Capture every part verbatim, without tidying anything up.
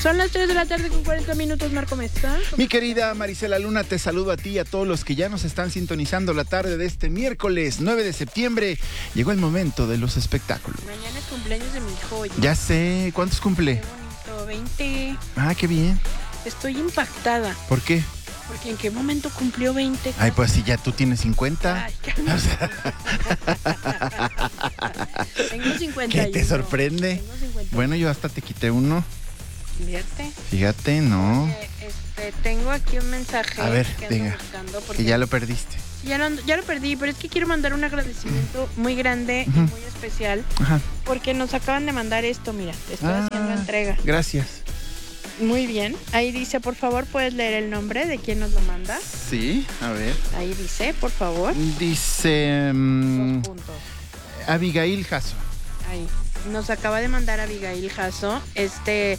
Son las tres de la tarde con cuarenta minutos, Marco Mesa. Mi querida Marisela Luna, te saludo a ti y a todos los que ya nos están sintonizando la tarde de este miércoles nueve de septiembre. Llegó el momento de los espectáculos. Mañana es cumpleaños de mi hijo. Oye. Ya sé, ¿cuántos cumple? Qué bonito, veinte. Ah, qué bien. Estoy impactada. ¿Por qué? Porque ¿en qué momento cumplió veinte? Ay, pues si ya tú tienes cincuenta. Ay, o sea... Tengo cincuenta y uno. ¿Qué te sorprende? Tengo cincuenta y uno. Bueno, yo hasta te quité uno. Fíjate. Fíjate, no. Oye, este, tengo aquí un mensaje. A ver, que venga. ando buscando porque Que ya lo perdiste. Ya lo, ya lo perdí, pero es que quiero mandar un agradecimiento muy grande Ujú. y muy especial. Ajá. Porque nos acaban de mandar esto, mira, te estoy Ah, haciendo entrega. Gracias. Muy bien. Ahí dice, por favor, ¿puedes leer el nombre de quién nos lo manda? Sí, a ver. Ahí dice, por favor. Dice um, Dos puntos. Abigail Jasso. Ahí. Nos acaba de mandar Abigail Jasso este,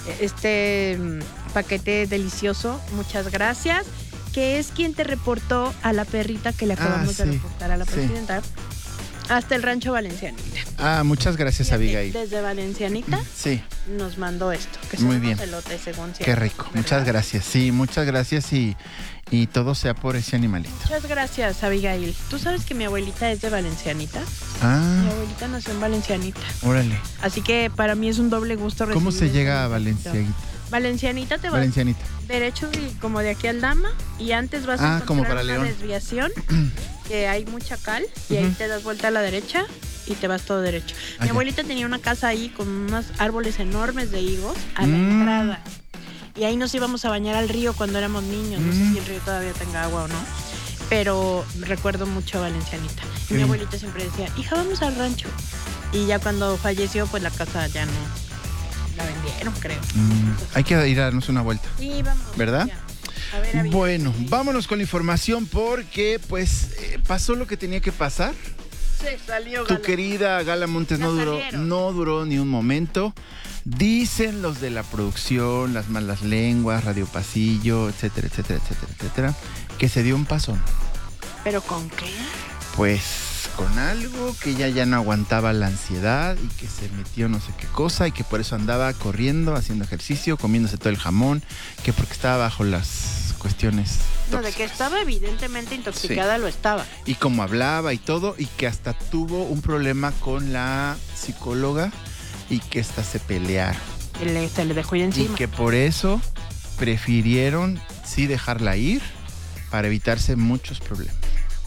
este mm, paquete delicioso. Muchas gracias. Que es quien te reportó a la perrita que le acabamos Ah, de sí, reportar a la sí. presidenta. Hasta el rancho Valencianita. Ah, muchas gracias, Fíjate, Abigail. Desde Valencianita Sí, nos mandó esto. Que son muy unos bien. elotes, según qué cierto, rico. ¿verdad? Muchas gracias. Sí, muchas gracias y, y todo sea por ese animalito. Muchas gracias, Abigail. ¿Tú sabes que mi abuelita es de Valencianita? Mi Ah, abuelita nació en Valencianita. órale. Así que para mí es un doble gusto recibir ¿Cómo se este llega a mensajito. Valencianita? Valencianita te vas Valencianita. derecho y como de aquí al Dama y antes vas a Ah, encontrar como para una León. desviación que hay mucha cal y ahí Ujú. te das vuelta a la derecha y te vas todo derecho. Ah, Mi ya. abuelita tenía una casa ahí con unos árboles enormes de higos a la Mm. entrada. Y ahí nos íbamos a bañar al río cuando éramos niños. No sé Mm. si el río todavía tenga agua o no. Pero recuerdo mucho a Valencianita. Y Qué mi bien. abuelita siempre decía, hija, vamos al rancho. Y ya cuando falleció, pues la casa ya no la vendieron, creo. Mm, hay que ir a darnos una vuelta. Sí, vamos. ¿Verdad? ya. A ver, Abigail. Bueno, vámonos con la información porque pues eh, pasó lo que tenía que pasar. Se salió Tu Gala. querida Gala Montes Ya no duró, salieron. no duró ni un momento. Dicen los de la producción, las malas lenguas, Radio Pasillo, etcétera, etcétera, etcétera, etcétera, que se dio un pasón. ¿Pero con qué? Pues con algo que ella ya no aguantaba la ansiedad y que se metió no sé qué cosa y que por eso andaba corriendo, haciendo ejercicio, comiéndose todo el jamón, que porque estaba bajo las cuestiones No, de que tóxicas. estaba evidentemente intoxicada, lo estaba. Y como hablaba y todo, y que hasta tuvo un problema con la psicóloga y que hasta se pelearon. Y le- se le dejó ya Y encima. que por eso prefirieron sí dejarla ir para evitarse muchos problemas.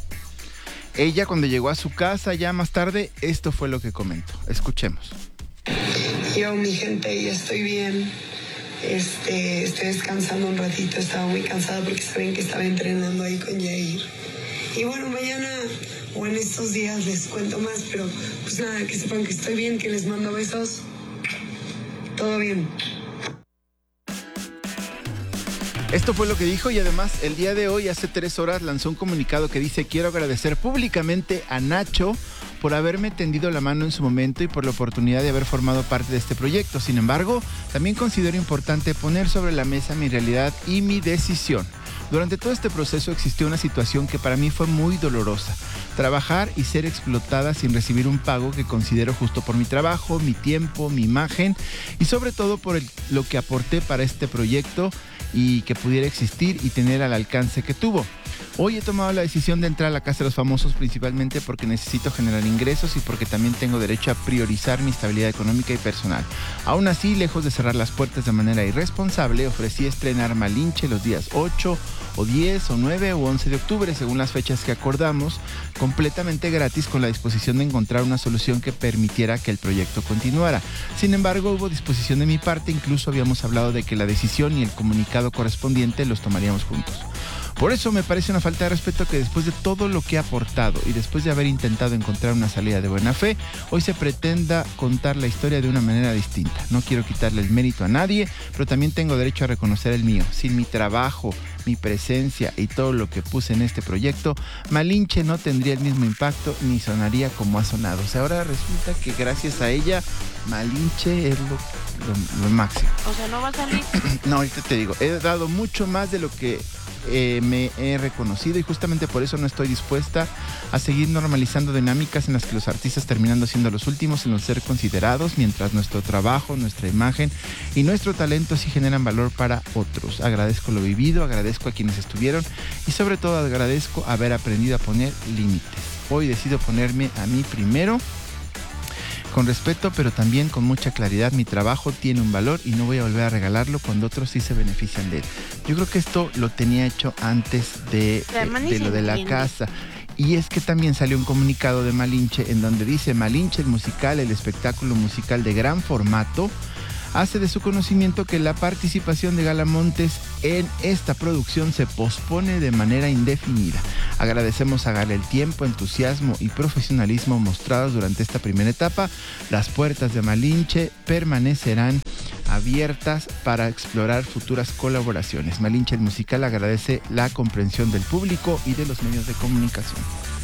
Ella cuando llegó a su casa ya más tarde, esto fue lo que comentó. Escuchemos. Yo, mi gente, ya estoy bien. Este, estoy descansando un ratito. Estaba muy cansada porque saben que estaba entrenando ahí con Jair. Y bueno, mañana o en estos días les cuento más, pero pues nada, que sepan que estoy bien, que les mando besos. Todo bien. Esto fue lo que dijo y además el día de hoy, hace tres horas, lanzó un comunicado que dice: quiero agradecer públicamente a Nacho por haberme tendido la mano en su momento y por la oportunidad de haber formado parte de este proyecto. Sin embargo, también considero importante poner sobre la mesa mi realidad y mi decisión. Durante todo este proceso existió una situación que para mí fue muy dolorosa. Trabajar y ser explotada sin recibir un pago que considero justo por mi trabajo, mi tiempo, mi imagen y sobre todo por el- lo que aporté para este proyecto y que pudiera existir y tener al alcance que tuvo. Hoy he tomado la decisión de entrar a la Casa de los Famosos principalmente porque necesito generar ingresos y porque también tengo derecho a priorizar mi estabilidad económica y personal. Aún así, lejos de cerrar las puertas de manera irresponsable, ofrecí estrenar Malinche los días ocho o diez o nueve o once de octubre, según las fechas que acordamos, completamente gratis con la disposición de encontrar una solución que permitiera que el proyecto continuara. Sin embargo, hubo disposición de mi parte, incluso habíamos hablado de que la decisión y el comunicado correspondiente los tomaríamos juntos. Por eso me parece una falta de respeto que después de todo lo que he aportado y después de haber intentado encontrar una salida de buena fe, hoy se pretenda contar la historia de una manera distinta. No quiero quitarle el mérito a nadie, pero también tengo derecho a reconocer el mío. Sin mi trabajo, mi presencia y todo lo que puse en este proyecto, Malinche no tendría el mismo impacto ni sonaría como ha sonado. O sea, ahora resulta que gracias a ella, Malinche es lo, lo, lo máximo. O sea, no va a salir. No, ahorita te digo, he dado mucho más de lo que eh, me he reconocido y justamente por eso no estoy dispuesta a seguir normalizando dinámicas en las que los artistas terminando siendo los últimos en no ser considerados, mientras nuestro trabajo, nuestra imagen y nuestro talento sí generan valor para otros. Agradezco lo vivido, agradezco a quienes estuvieron y sobre todo agradezco haber aprendido a poner límites. Hoy decido ponerme a mí primero, con respeto, pero también con mucha claridad. Mi trabajo tiene un valor y no voy a volver a regalarlo cuando otros sí se benefician de él. Yo creo que esto lo tenía hecho antes de, de, de lo de la casa. Y es que también salió un comunicado de Malinche en donde dice: Malinche, el musical, el espectáculo musical de gran formato, hace de su conocimiento que la participación de Gala Montes en esta producción se pospone de manera indefinida. Agradecemos a Gala el tiempo, entusiasmo y profesionalismo mostrados durante esta primera etapa. Las puertas de Malinche permanecerán abiertas para explorar futuras colaboraciones. Malinche el musical agradece la comprensión del público y de los medios de comunicación.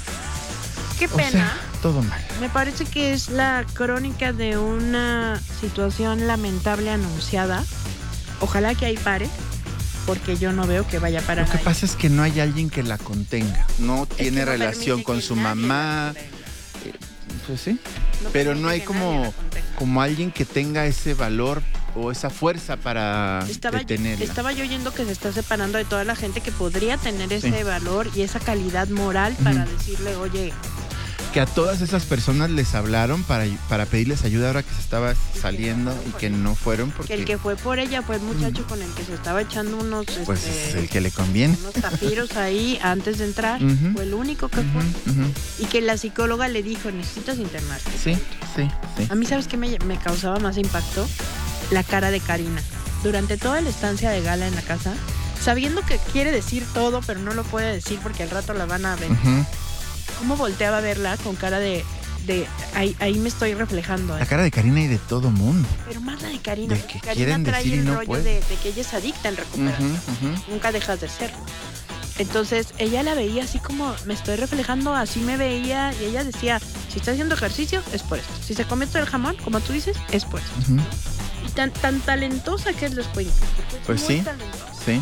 Qué pena. O sea, todo mal. Me parece que es la crónica de una situación lamentable anunciada. Ojalá que ahí pare, porque yo no veo que vaya a parar. Lo que ahí. pasa es que no hay alguien que la contenga. No Es tiene que no relación permite con que su nadie mamá. la contenga. Eh, pues sí. No Pero permite no hay que como, nadie la contenga. como alguien que tenga ese valor o esa fuerza para Estaba, detenerla. estaba yo oyendo que se está separando de toda la gente que podría tener ese Sí. valor y esa calidad moral para Ujú. decirle, oye, Que a todas esas personas les hablaron para, para pedirles ayuda ahora que se estaba saliendo y que no fueron porque que el que fue por ella fue el muchacho con el que se estaba echando unos, pues este, es el que le conviene. unos zafiros ahí antes de entrar. Ujú. Fue el único que fue. Ujú, ujú. Y que la psicóloga le dijo, necesitas internarte. Sí, sí, sí. A mí, ¿sabes qué me, me causaba más impacto? La cara de Karina. Durante toda la estancia de Gala en la casa, sabiendo que quiere decir todo, pero no lo puede decir porque al rato la van a ver. Ujú. ¿Cómo volteaba a verla con cara de... de ahí, ahí me estoy reflejando? ¿eh? La cara de Karina y de todo mundo. Pero más la de Karina. De porque que Karina quieren trae decir y el no rollo pueden. de, de que ella es adicta en recuperación. Ujú, ujú. Nunca dejas de serlo. Entonces ella la veía así como, me estoy reflejando, así me veía, y ella decía, si está haciendo ejercicio, es por esto. Si se come todo el jamón, como tú dices, es por esto. Ujú. Y tan, tan talentosa que es la Escuincle. Pues sí, sí.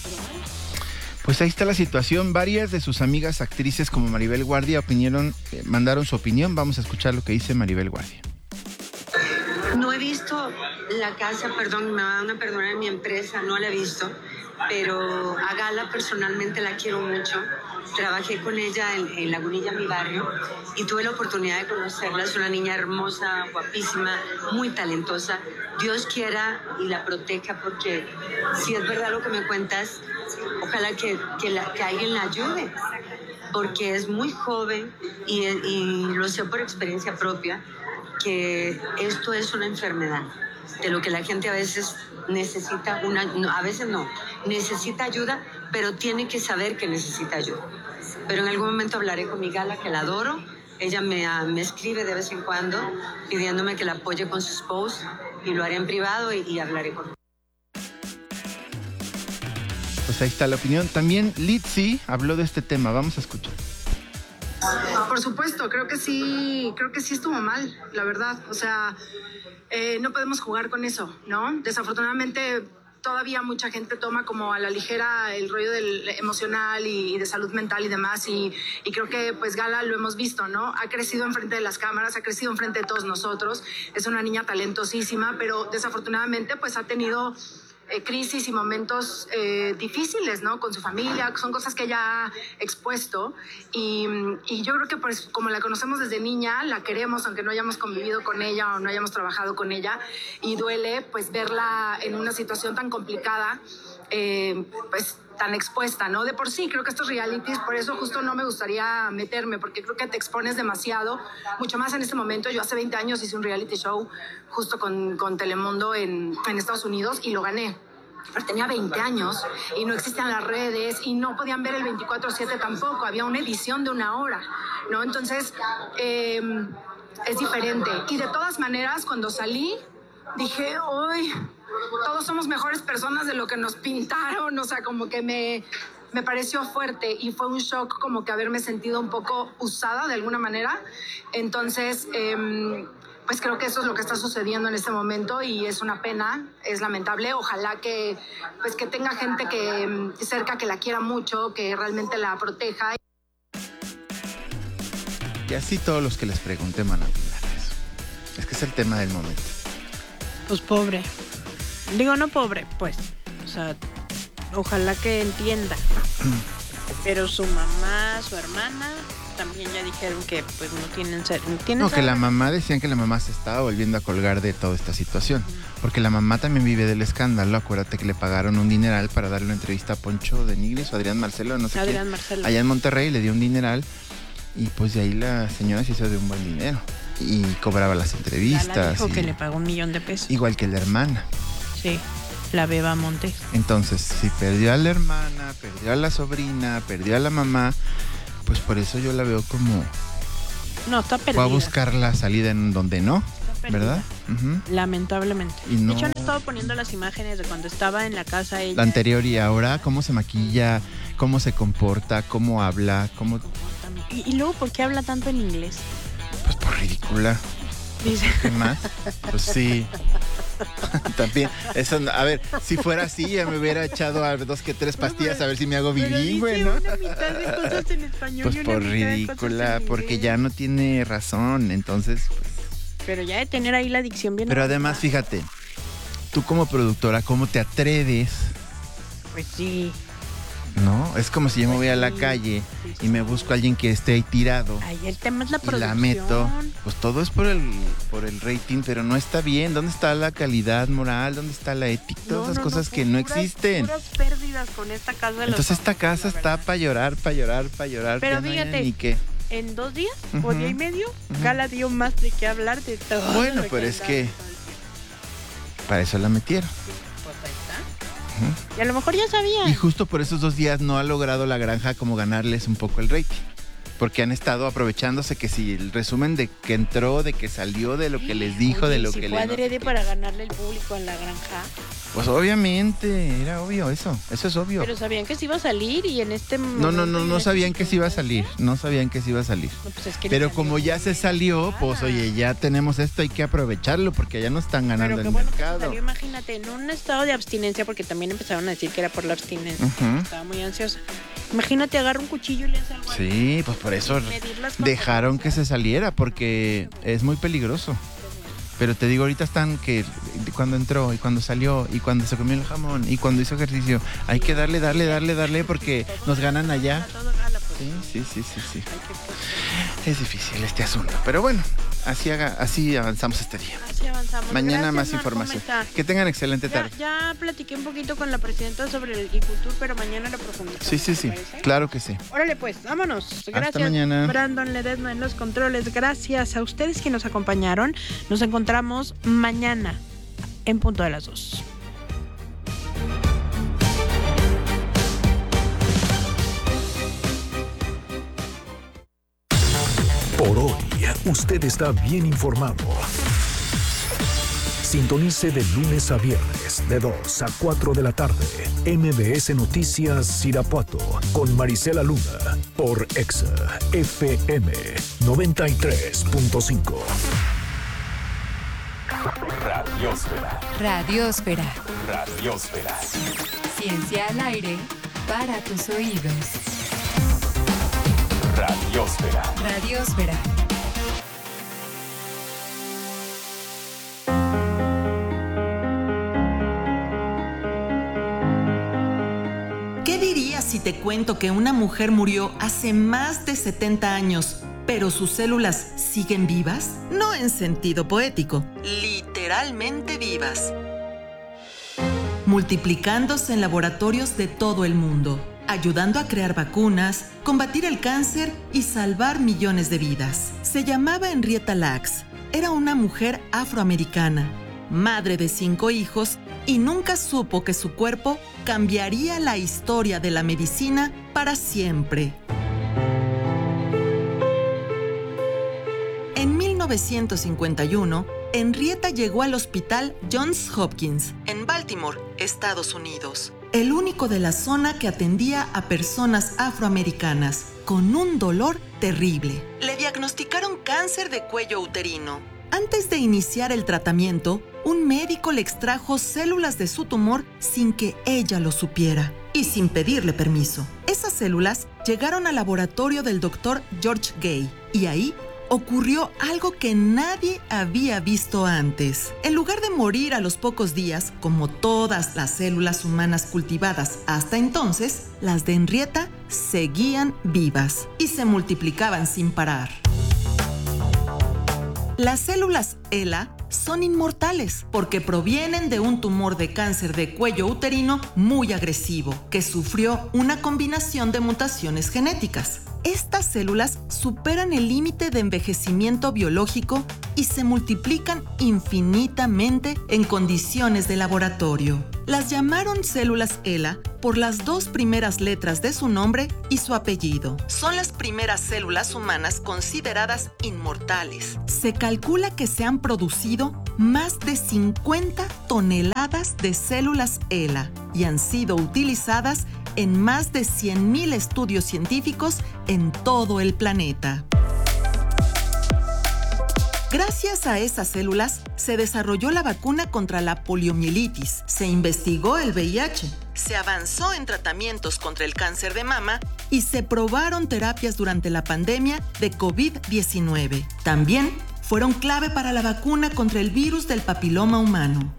Pues ahí está la situación. Varias de sus amigas actrices como Maribel Guardia opinaron, eh, mandaron su opinión. Vamos a escuchar lo que dice Maribel Guardia. No he visto la casa, perdón, me van a perdonar, mi empresa, no la he visto, pero a Gala personalmente la quiero mucho. Trabajé con ella en, en Lagunilla, mi barrio, y tuve la oportunidad de conocerla. Es una niña hermosa, guapísima, muy talentosa. Dios quiera y la proteja, porque si es verdad lo que me cuentas, ojalá que, que, la, que alguien la ayude, porque es muy joven y, y lo sé por experiencia propia, que esto es una enfermedad, de lo que la gente a veces necesita, una, no, a veces no, necesita ayuda, pero tiene que saber que necesita ayuda. Pero en algún momento hablaré con mi Gala, que la adoro. Ella me, me escribe de vez en cuando pidiéndome que la apoye con sus posts, y lo haré en privado y, y hablaré con ella. Pues ahí está la opinión. También Litzy habló de este tema. Vamos a escuchar. Por supuesto, creo que sí, creo que sí estuvo mal, la verdad. O sea, eh, no podemos jugar con eso, ¿no? Desafortunadamente, todavía mucha gente toma como a la ligera el rollo del emocional y, y de salud mental y demás. Y, y creo que, pues, Gala lo hemos visto, ¿no? Ha crecido enfrente de las cámaras, ha crecido enfrente de todos nosotros. Es una niña talentosísima, pero desafortunadamente, pues, ha tenido Eh, crisis y momentos eh, difíciles, ¿no? Con su familia, son cosas que ella ha expuesto y, y yo creo que pues como la conocemos desde niña, la queremos aunque no hayamos convivido con ella o no hayamos trabajado con ella, y duele pues verla en una situación tan complicada, eh, pues tan expuesta, ¿no? De por sí, creo que estos realities, por eso justo no me gustaría meterme, porque creo que te expones demasiado, mucho más en este momento. Yo hace veinte años hice un reality show justo con, con Telemundo en, en Estados Unidos y lo gané. Pero tenía veinte años y no existían las redes y no podían ver el veinticuatro siete tampoco, había una edición de una hora, ¿no? Entonces, eh, es diferente. Y de todas maneras, cuando salí, dije, hoy todos somos mejores personas de lo que nos pintaron, o sea, como que me, me pareció fuerte y fue un shock como que haberme sentido un poco usada de alguna manera. Entonces, eh, pues creo que eso es lo que está sucediendo en este momento y es una pena, es lamentable. Ojalá que, pues que tenga gente que cerca que la quiera mucho, que realmente la proteja. Y así todos los que les pregunté van a opinar eso. Es que es el tema del momento. Pues pobre. Digo, no pobre, pues. O sea, ojalá que entienda. Pero su mamá, su hermana, también ya dijeron que pues no tienen ser, no tienen No, que la mamá, decían que la mamá se estaba volviendo a colgar de toda esta situación. Porque la mamá también vive del escándalo. Acuérdate que le pagaron un dineral para darle una entrevista a Poncho de Nigris o Adrián Marcelo, no sé Adrián quién. Marcelo. Allá en Monterrey le dio un dineral y pues de ahí la señora se hizo de un buen dinero. Y cobraba las entrevistas. Lala dijo y... que le pagó un millón de pesos. Igual que la hermana. Sí, la Beba Montes. Entonces, si perdió a la hermana, perdió a la sobrina, perdió a la mamá, pues por eso yo la veo como... No, está perdida. Fue a buscar la salida en donde no, ¿verdad? Uh-huh. Lamentablemente. Y no... De hecho, han estado poniendo las imágenes de cuando estaba en la casa ella. La anterior y ahora, cómo se maquilla, cómo se comporta, cómo habla, cómo... Y, y luego, ¿por qué habla tanto en inglés? Pues por ridícula. Dice. ¿Qué más? Pues sí. También, eso, a ver, si fuera así, ya me hubiera echado a dos que tres pastillas a ver si me hago bilingüe, ¿no? Una mitad de cosas en español Pues y una por mitad de ridícula, cosas en porque inglés. ya no tiene razón, entonces... Pues... Pero ya de tener ahí la dicción bien... Pero además, fíjate, tú como productora, ¿cómo te atreves? Pues sí. ¿No? Es como si yo me voy a la calle y me busco a alguien que esté ahí tirado. Ahí el tema es la y producción. la meto. Pues todo es por el por el rating, pero no está bien. ¿Dónde está la calidad moral? ¿Dónde está la ética? Todas No, esas no, cosas no, que no puras- existen. Puras pérdidas con esta casa de los Entonces esta famosos, casa la está verdad. para llorar, para llorar, para llorar. Pero ya no hay fíjate, ni qué. En dos días o Ujú. día y medio, Ujú. Gala dio más de qué hablar de todo. Bueno, lo pero es andaba que- todo el tiempo. Para eso la metieron. Pues ahí está. Ujú. Y a lo mejor ya sabían. Y justo por esos dos días no ha logrado la granja como ganarles un poco el rating. Porque han estado aprovechándose que si el resumen de que entró, de que salió, de lo que les dijo, Oye, de lo si que fue le... no sé adrede qué. para ganarle el público en la granja. Pues obviamente, era obvio eso. Eso es obvio. Pero sabían que se iba a salir y en este No, no, no, momento y no en sabían esta que se iba a salir. circunstancia, No sabían que se iba a salir. no, pues es que ni Pero salió. como ya se salió, pues oye, ya tenemos esto, hay que aprovecharlo porque ya no están ganando Pero qué el bueno que se mercado. salió, imagínate, en un estado de abstinencia, porque también empezaron a decir que era por la abstinencia. Ujú. Estaba muy ansiosa. Imagínate, agarra un cuchillo y le hace algo. Sí, pues por eso Medir las dejaron que se saliera porque es muy peligroso. Pero te digo, ahorita están que cuando entró y cuando salió y cuando se comió el jamón y cuando hizo ejercicio, hay que darle, darle, darle, darle porque nos ganan allá. Todo gala, pues. Sí, sí, sí, sí, sí. Hay que, pues, Es difícil este asunto. Pero bueno, así, haga, así avanzamos este día. así avanzamos. Mañana Gracias, más Marco, información. Meta. Que tengan excelente Ya, tarde. ya platiqué un poquito con la presidenta sobre el Icultur, pero mañana lo profundizamos. Sí, sí, ¿te sí. parece? Claro que sí. Órale pues, vámonos. Gracias, mañana. Brandon Ledesma en los controles. Gracias a ustedes que nos acompañaron. Nos encontramos mañana en punto de las dos. Por hoy, usted está bien informado. Sintonice de lunes a viernes, de dos a cuatro de la tarde, M B S Noticias Irapuato, con Marisela Luna, por Exa F M noventa y tres punto cinco. Radiosfera. Radiosfera. Radiosfera. Ciencia al aire para tus oídos. Radiosfera. Radiosfera. ¿Qué dirías si te cuento que una mujer murió hace más de setenta años, pero sus células siguen vivas? No en sentido poético, literalmente vivas. Multiplicándose en laboratorios de todo el mundo, ayudando a crear vacunas, combatir el cáncer y salvar millones de vidas. Se llamaba Henrietta Lacks. Era una mujer afroamericana, madre de cinco hijos, y nunca supo que su cuerpo cambiaría la historia de la medicina para siempre. En mil novecientos cincuenta y uno, Henrietta llegó al hospital Johns Hopkins, en Baltimore, Estados Unidos, el único de la zona que atendía a personas afroamericanas con un dolor terrible. Le diagnosticaron cáncer de cuello uterino. Antes de iniciar el tratamiento, un médico le extrajo células de su tumor sin que ella lo supiera y sin pedirle permiso. Esas células llegaron al laboratorio del doctor George Gay y ahí ocurrió algo que nadie había visto antes. En lugar de morir a los pocos días, como todas las células humanas cultivadas hasta entonces, las de Henrietta seguían vivas y se multiplicaban sin parar. Las células ELA son inmortales porque provienen de un tumor de cáncer de cuello uterino muy agresivo que sufrió una combinación de mutaciones genéticas. Estas células superan el límite de envejecimiento biológico y se multiplican infinitamente en condiciones de laboratorio. Las llamaron células ELA por las dos primeras letras de su nombre y su apellido. Son las primeras células humanas consideradas inmortales. Se calcula que se han producido más de cincuenta toneladas de células ELA y han sido utilizadas en más de cien mil estudios científicos en todo el planeta. Gracias a esas células, se desarrolló la vacuna contra la poliomielitis, se investigó el V I H, se avanzó en tratamientos contra el cáncer de mama y se probaron terapias durante la pandemia de COVID diecinueve. También fueron clave para la vacuna contra el virus del papiloma humano.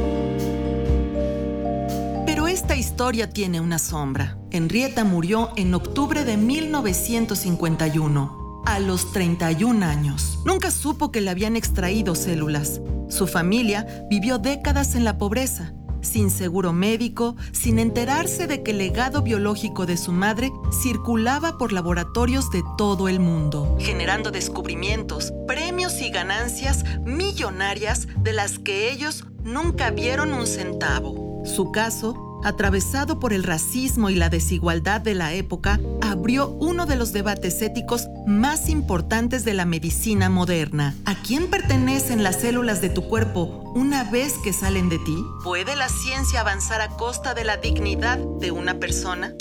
Pero esta historia tiene una sombra. Henrietta murió en octubre de mil novecientos cincuenta y uno. A los treinta y un años. Nunca supo que le habían extraído células. Su familia vivió décadas en la pobreza, sin seguro médico, sin enterarse de que el legado biológico de su madre circulaba por laboratorios de todo el mundo, generando descubrimientos, premios y ganancias millonarias de las que ellos nunca vieron un centavo. Su caso, atravesado por el racismo y la desigualdad de la época, abrió uno de los debates éticos más importantes de la medicina moderna. ¿A quién pertenecen las células de tu cuerpo una vez que salen de ti? ¿Puede la ciencia avanzar a costa de la dignidad de una persona?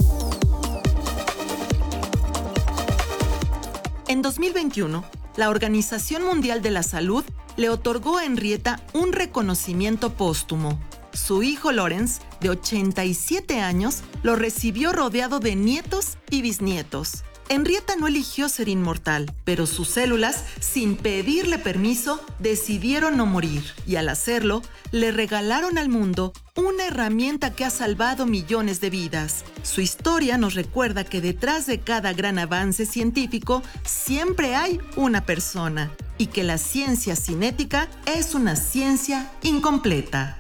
En dos mil veintiuno, la Organización Mundial de la Salud le otorgó a Henrietta un reconocimiento póstumo. Su hijo Lawrence, de ochenta y siete años, lo recibió rodeado de nietos y bisnietos. Henrietta no eligió ser inmortal, pero sus células, sin pedirle permiso, decidieron no morir. Y al hacerlo, le regalaron al mundo una herramienta que ha salvado millones de vidas. Su historia nos recuerda que detrás de cada gran avance científico siempre hay una persona y que la ciencia sin ética es una ciencia incompleta.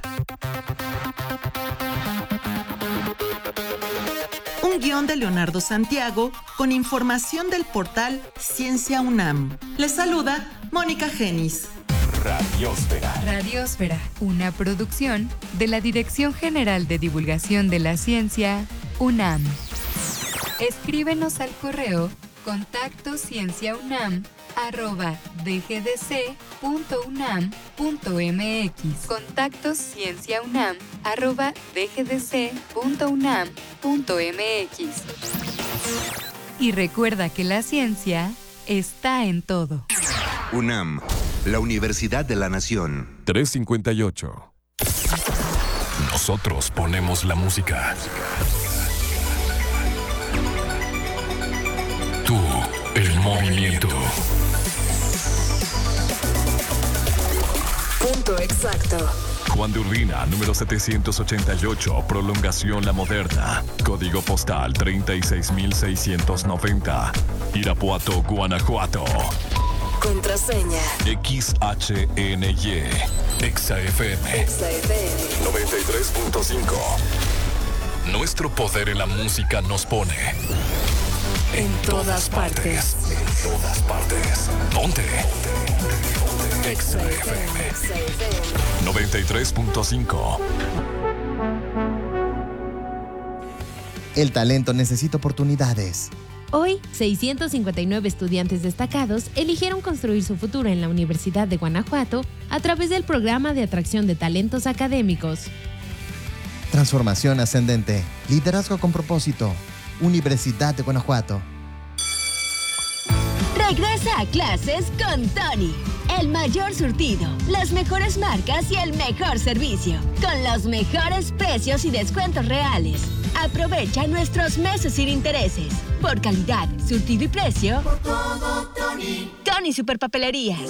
Un guión de Leonardo Santiago con información del portal Ciencia UNAM. Les saluda Mónica Genis. Radiósfera. Radiósfera, una producción de la Dirección General de Divulgación de la Ciencia, UNAM. Escríbenos al correo contacto cienciaunam arroba dgdc punto unam punto mx. Contacto cienciaunam arroba dgdc punto unam punto mx. Y recuerda que la ciencia está en todo. UNAM, la Universidad de la Nación. tres cincuenta y ocho. Nosotros ponemos la música. Tú, el movimiento. Punto exacto. Juan de Urbina, número setecientos ochenta y ocho, Prolongación La Moderna. Código postal treinta y seis mil seiscientos noventa. Irapuato, Guanajuato. Contraseña. X H N Y. Exa F M. Exa F M. noventa y tres punto cinco. Nuestro poder en la música nos pone en, en todas, todas partes. partes. En todas partes. Ponte. Exa F M. noventa y tres punto cinco. El talento necesita oportunidades. Hoy, seiscientos cincuenta y nueve estudiantes destacados eligieron construir su futuro en la Universidad de Guanajuato a través del programa de atracción de talentos académicos. Transformación ascendente. Liderazgo con propósito. Universidad de Guanajuato. Regresa a clases con Tony. El mayor surtido, las mejores marcas y el mejor servicio, con los mejores precios y descuentos reales. Aprovecha nuestros meses sin intereses. Por calidad, surtido y precio. Por todo, Tony. Tony Superpapelerías.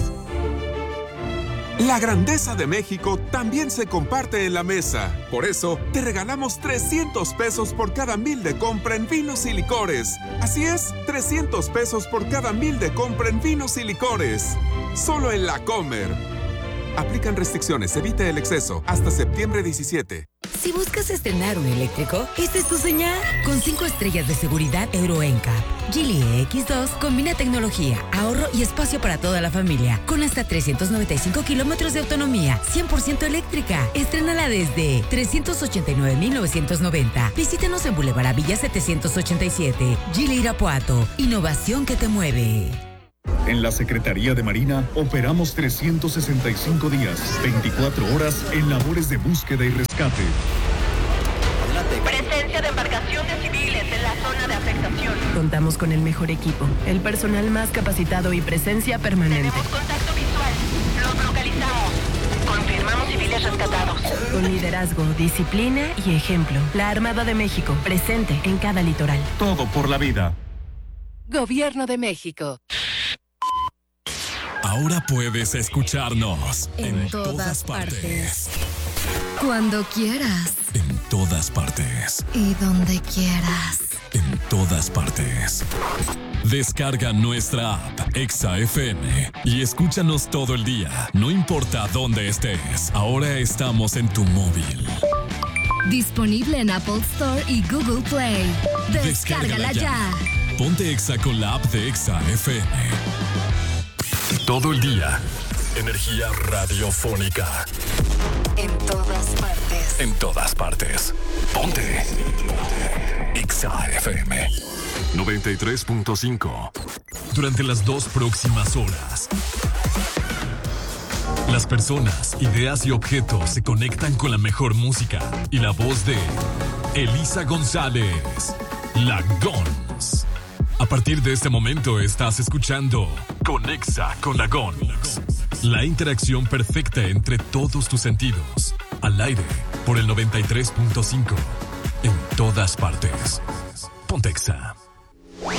La grandeza de México también se comparte en la mesa. Por eso, te regalamos trescientos pesos por cada mil de compra en vinos y licores. Así es, trescientos pesos por cada mil de compra en vinos y licores. Solo en La Comer. Aplican restricciones, evita el exceso. Hasta septiembre diecisiete. Si buscas estrenar un eléctrico, esta es tu señal. Con cinco estrellas de seguridad Euro N C A P, Geely E X dos combina tecnología, ahorro y espacio para toda la familia. Con hasta trescientos noventa y cinco kilómetros de autonomía, cien por ciento eléctrica. Estrénala desde trescientos ochenta y nueve mil novecientos noventa. Visítanos en Boulevard Avilla setecientos ochenta y siete. Geely Irapuato, innovación que te mueve. En la Secretaría de Marina operamos trescientos sesenta y cinco días, veinticuatro horas en labores de búsqueda y rescate. Presencia de embarcaciones civiles en la zona de afectación. Contamos con el mejor equipo, el personal más capacitado y presencia permanente. Tenemos contacto visual. Los localizamos. Confirmamos civiles rescatados. Con liderazgo, disciplina y ejemplo. La Armada de México, presente en cada litoral. Todo por la vida. Gobierno de México. Ahora puedes escucharnos en, en todas, todas partes. partes. Cuando quieras. En todas partes. Y donde quieras. En todas partes. Descarga nuestra app Exa F M y escúchanos todo el día, no importa dónde estés. Ahora estamos en tu móvil. Disponible en Apple Store y Google Play. Descárgala, Descárgala ya. ya. Ponte Exa con la app de Exa F M. Todo el día. Energía radiofónica. En todas partes. En todas partes. Ponte. Exa F M. noventa y tres punto cinco. Durante las dos próximas horas, las personas, ideas y objetos se conectan con la mejor música y la voz de Elisa González, La Gons. A partir de este momento estás escuchando Conexa con La Gons. La interacción perfecta entre todos tus sentidos. Al aire por el noventa y tres punto cinco. En todas partes. Ponte Exa.